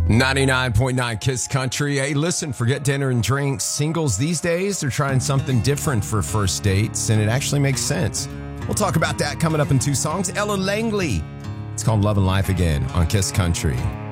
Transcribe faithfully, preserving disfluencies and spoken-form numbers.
ninety-nine point nine Kiss Country. Hey, listen, forget dinner and drinks. Singles these days, they're trying something different for first dates, and it actually makes sense. We'll talk about that coming up in two songs. Ella Langley. It's called Love and Life Again on Kiss Country.